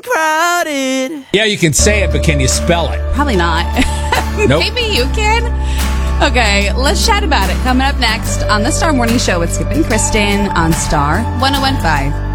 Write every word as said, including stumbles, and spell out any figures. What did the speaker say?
crowded. Yeah, you can say it, but can you spell it? Probably not. Nope. Maybe you can. Okay, let's chat about it. Coming up next on the Star Morning Show with Skip and Kristen on Star one oh one five.